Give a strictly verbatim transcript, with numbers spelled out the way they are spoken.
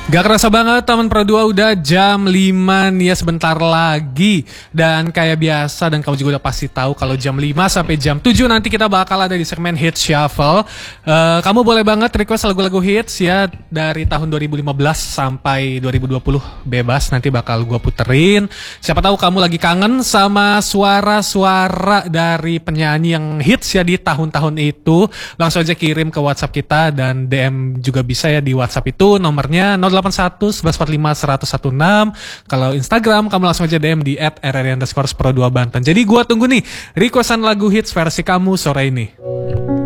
Gak kerasa banget teman Pro dua udah jam lima nih ya, sebentar lagi. Dan kayak biasa dan kamu juga udah pasti tahu kalau jam lima sampai jam tujuh nanti kita bakal ada di segmen Hits Shuffle. uh, Kamu boleh banget request lagu-lagu hits ya dari tahun dua ribu lima belas sampai dua ribu dua puluh, bebas, nanti bakal gue puterin. Siapa tahu kamu lagi kangen sama suara-suara dari penyanyi yang hits ya di tahun-tahun itu. Langsung aja kirim ke WhatsApp kita dan D M juga bisa ya di WhatsApp itu, nomornya nol delapan satu satu empat lima satu satu enam. Kalau Instagram kamu langsung aja D M di at r r underscore pro dua Banten. Jadi gua tunggu nih requestan lagu hits versi kamu sore ini.